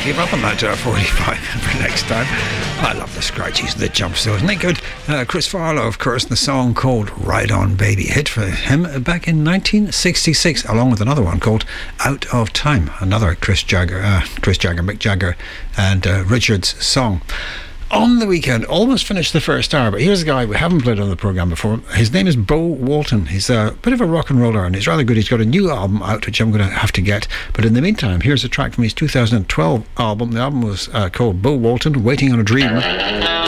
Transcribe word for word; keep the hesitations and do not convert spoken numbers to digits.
keep up on that uh, forty-five for next time. I love the scratchies and the jumps though, isn't it good? Uh, Chris Farlow, of course, and the song called Ride On Baby, hit for him back in nineteen sixty-six, along with another one called Out of Time, another Chris Jagger, uh, Chris Jagger, Mick Jagger and uh, Richards song. On the weekend, almost finished the first hour, but here's a guy we haven't played on the programme before. His name is Bo Walton. He's a bit of a rock and roller and he's rather good. He's got a new album out which I'm going to have to get, but in the meantime, here's a track from his two thousand twelve album. The album was uh, called Bo Walton, Waiting on a Dream.